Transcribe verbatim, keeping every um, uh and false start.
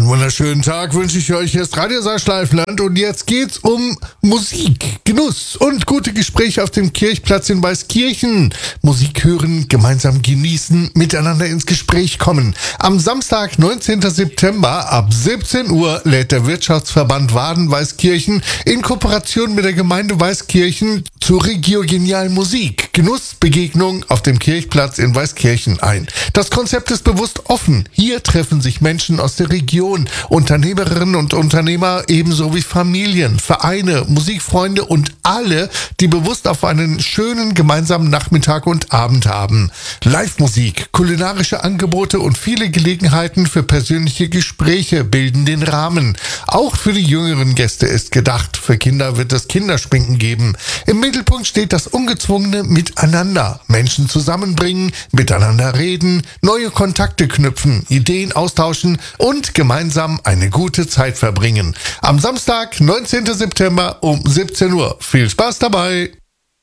wunderschönen Tag wünsche ich euch. Hier ist Radio Schleifland und jetzt geht's um Musik, Genuss und gute Gespräche auf dem Kirchplatz in Weißkirchen. Musik hören, gemeinsam genießen, miteinander ins Gespräch kommen. Am Samstag, neunzehnten September ab siebzehn Uhr lädt der Wirtschaftsverband Waden-Weißkirchen in Kooperation mit der Gemeinde Weißkirchen zur regionalen Musik, Genuss, Begegnung auf dem Kirchplatz in Weißkirchen ein. Das Konzept ist bewusst offen. Hier treffen sich Menschen aus der Region, Unternehmerinnen und Unternehmer, ebenso wie Familien, Vereine, Musikfreunde und alle, die bewusst auf einen schönen gemeinsamen Nachmittag und Abend haben. Live-Musik, kulinarische Angebote und viele Gelegenheiten für persönliche Gespräche bilden den Rahmen. Auch für die jüngeren Gäste ist gedacht. Für Kinder wird es Kinderschminken geben. Im Mittelpunkt steht das ungezwungene Miteinander. Menschen zusammenbringen, miteinander reden, neue Kontakte knüpfen, Ideen austauschen und gemeinsam eine gute Zeit verbringen. Am Samstag, neunzehnten September um siebzehn Uhr. Viel Spaß dabei!